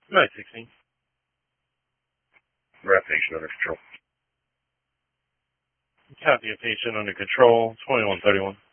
Night 16. Rep patient under control. Copy a patient under control, 2131.